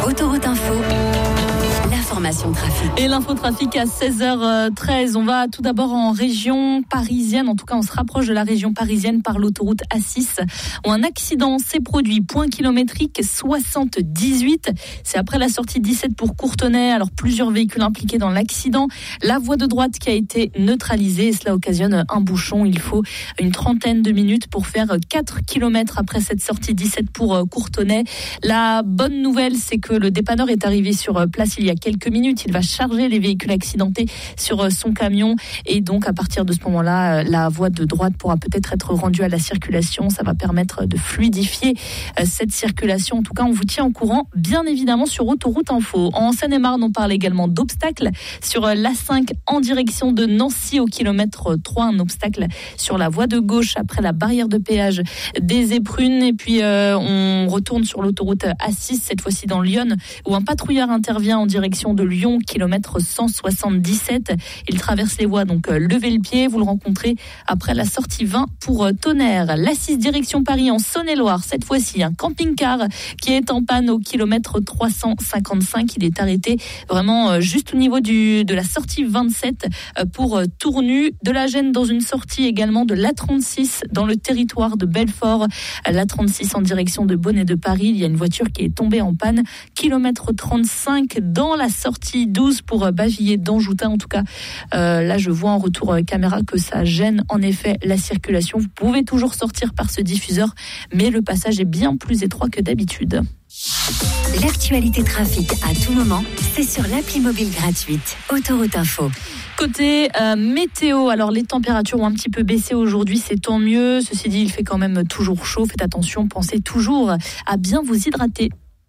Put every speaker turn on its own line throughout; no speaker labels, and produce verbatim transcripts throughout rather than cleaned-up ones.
Autoroute Info, l'information trafic.
Et l'infotrafic à seize heures treize. On va tout d'abord en région parisienne. En tout cas, on se rapproche de la région parisienne par l'autoroute A six, où un accident s'est produit. Point kilométrique soixante-dix-huit. C'est après la sortie dix-sept pour Courtenay. Alors, plusieurs véhicules impliqués dans l'accident. La voie de droite qui a été neutralisée. Et cela occasionne un bouchon. Il faut une trentaine de minutes pour faire quatre kilomètres après cette sortie dix-sept pour Courtenay. La bonne nouvelle, c'est que le dépanneur est arrivé sur place il y a quelques minutes. Il va charger les véhicules accidentés sur son camion et donc à partir de ce moment-là, la voie de droite pourra peut-être être rendue à la circulation. Ça va permettre de fluidifier cette circulation. En tout cas, on vous tient au courant, bien évidemment, sur Autoroute Info. En Seine-et-Marne, on parle également d'obstacles sur l'A cinq en direction de Nancy au kilomètre trois. Un obstacle sur la voie de gauche après la barrière de péage des Éprunes. Et puis, euh, on retourne sur l'autoroute A six, cette fois-ci dans Lyon, où un patrouilleur intervient en direction de Lyon, kilomètre cent soixante-dix-sept. Il traverse les voies, donc euh, levez le pied. Vous le rencontrez après la sortie vingt pour euh, Tonnerre. l'A six direction Paris en Saône-et-Loire. Cette fois-ci, un camping-car qui est en panne au kilomètre trois cent cinquante-cinq. Il est arrêté vraiment euh, juste au niveau du, de la sortie vingt-sept euh, pour euh, Tournu. De la gêne dans une sortie également de l'A trente-six dans le territoire de Belfort. L'A trente-six en direction de Bonnet de Paris. Il y a une voiture qui est tombée en panne. Kilomètre trente-cinq dans la sortie douze pour Bavilliers d'Anjoutin. En tout cas, euh, là, je vois en retour caméra que ça gêne en effet la circulation. Vous pouvez toujours sortir par ce diffuseur, mais le passage est bien plus étroit que d'habitude.
L'actualité trafic à tout moment, c'est sur l'appli mobile gratuite Autoroute Info.
Côté euh, météo, alors les températures ont un petit peu baissé aujourd'hui, c'est tant mieux. Ceci dit, il fait quand même toujours chaud. Faites attention, pensez toujours à bien vous hydrater.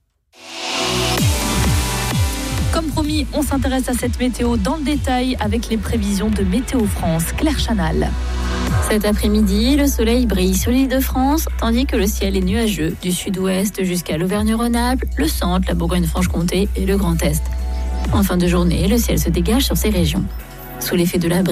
Comme promis, on s'intéresse à cette météo dans le détail avec les prévisions de Météo France. Claire Chanal.
Cet après-midi, le soleil brille sur l'île de France, tandis que le ciel est nuageux du sud-ouest jusqu'à l'Auvergne-Rhône-Alpes, le centre, la Bourgogne-Franche-Comté et le Grand Est. En fin de journée, le ciel se dégage sur ces régions. Sous l'effet de la brise,